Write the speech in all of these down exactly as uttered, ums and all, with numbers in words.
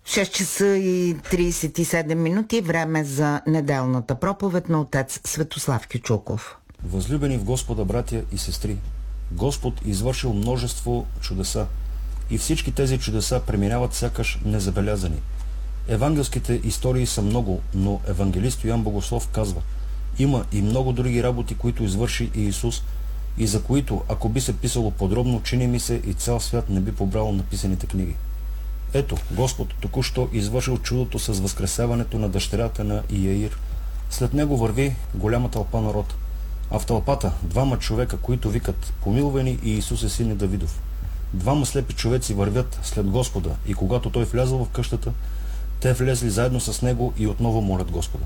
шест часа и тридесет и седем минути, време за неделната проповед на отец Светослав Кючуков. Възлюбени в Господа, братя и сестри, Господ извършил множество чудеса и всички тези чудеса преминават сякаш незабелязани. Евангелските истории са много, но евангелист Йоан Богослов казва: има и много други работи, които извърши и Исус, и за които, ако би се писало подробно, чини ми се, и цял свят не би побрал написаните книги. Ето, Господ току-що извършил чудото с възкресяването на дъщерята на Иаир. След него върви голяма тълпа народ, а в тълпата двама човека, които викат: помилвани и Исус е син Давидов. Двама слепи човеци вървят след Господа, и когато той влязъл в къщата, те влезли заедно с него и отново молят Господа.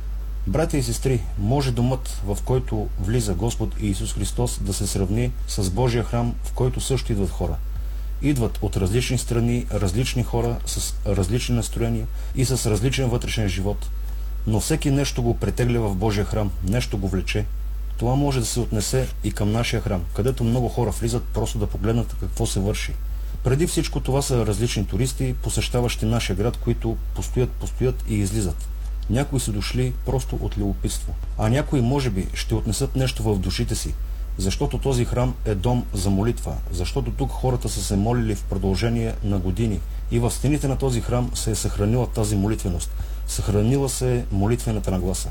Братя и сестри, може домът, в който влиза Господ Иисус Христос, да се сравни с Божия храм, в който също идват хора. Идват от различни страни, различни хора с различни настроения и с различен вътрешен живот. Но всеки нещо го претегля в Божия храм, нещо го влече. Това може да се отнесе и към нашия храм, където много хора влизат просто да погледнат какво се върши. Преди всичко това са различни туристи, посещаващи нашия град, които постоят, постоят и излизат. Някои са дошли просто от любопитство, а някои може би ще отнесат нещо в душите си, защото този храм е дом за молитва, защото тук хората са се молили в продължение на години и в стените на този храм се е съхранила тази молитвеност, съхранила се е молитвената нагласа.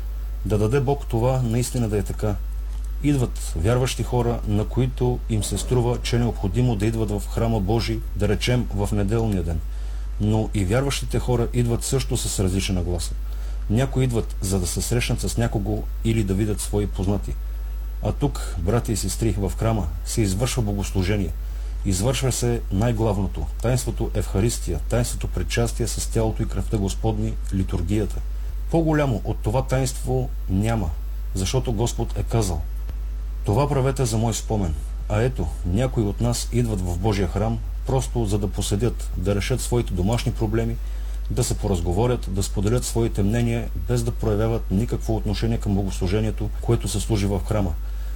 Да даде Бог това наистина да е така. Идват вярващи хора, на които им се струва, че е необходимо да идват в храма Божий, да речем в неделния ден. Но и вярващите хора идват също с различна нагласа. Някои идват, за да се срещнат с някого или да видят свои познати. А тук, брати и сестри, в храма се извършва богослужение. Извършва се най-главното – таинството Евхаристия, таинството причастие с тялото и кръвта Господни, литургията. По-голямо от това таинство няма, защото Господ е казал: това правете за мой спомен. А ето, някои от нас идват в Божия храм просто за да поседят, да решат своите домашни проблеми, да се поразговорят, да споделят своите мнения, без да проявяват никакво отношение към богослужението, което се служи в храма.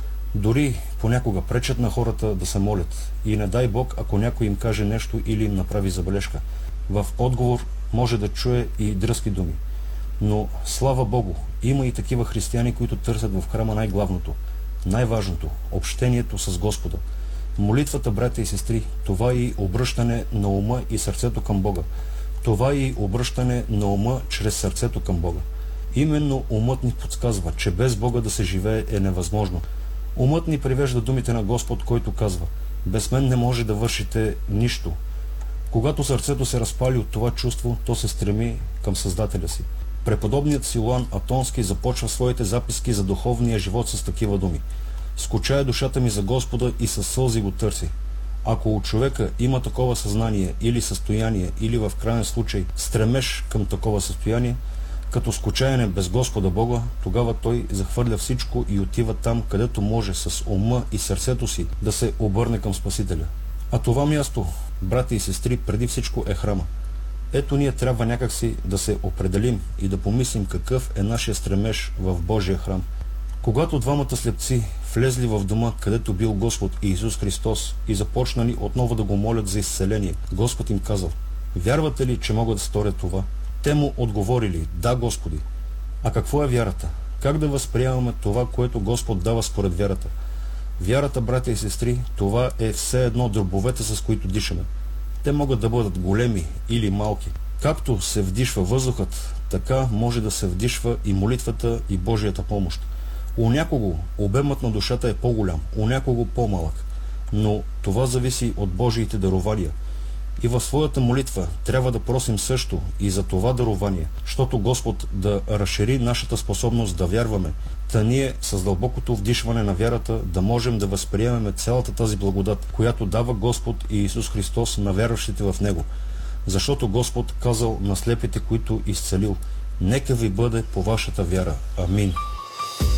Дори понякога пречат на хората да се молят. И не дай Бог, ако някой им каже нещо или им направи забележка. В отговор може да чуе и дръзки думи. Но, слава Богу, има и такива християни, които търсят в храма най-главното, най-важното – общението с Господа. Молитвата, братя и сестри, това е и обръщане на ума и сърцето към Бога. Това е и обръщане на ума чрез сърцето към Бога. Именно умът ни подсказва, че без Бога да се живее е невъзможно. Умът ни привежда думите на Господ, който казва: без мен не може да вършите нищо. Когато сърцето се разпали от това чувство, то се стреми към Създателя си. Преподобният Силуан Атонски започва своите записки за духовния живот с такива думи: скучае душата ми за Господа и със сълзи го търси. Ако у човека има такова съзнание или състояние, или в крайен случай стремеж към такова състояние, като скучаене без Господа Бога, тогава той захвърля всичко и отива там, където може с ума и сърцето си да се обърне към Спасителя. А това място, брати и сестри, преди всичко е храма. Ето ние трябва някакси да се определим и да помислим какъв е нашия стремеж в Божия храм. Когато двамата слепци влезли в дома, където бил Господ Иисус Христос, и започнали отново да го молят за изцеление, Господ им казал: вярвате ли, че мога да сторя това? Те му отговорили: да, Господи. А какво е вярата? Как да възприемаме това, което Господ дава според вярата? Вярата, братя и сестри, това е все едно дробовете, с които дишаме. Те могат да бъдат големи или малки. Както се вдишва въздухът, така може да се вдишва и молитвата и Божията помощ. У някого обемът на душата е по-голям, у някого по-малък, но това зависи от Божиите дарования. И в своята молитва трябва да просим също и за това дарование, защото Господ да разшири нашата способност да вярваме, та ние с дълбокото вдишване на вярата да можем да възприемем цялата тази благодат, която дава Господ и Исус Христос на вярващите в Него. Защото Господ казал на слепите, които изцелил: нека ви бъде по вашата вяра. Амин.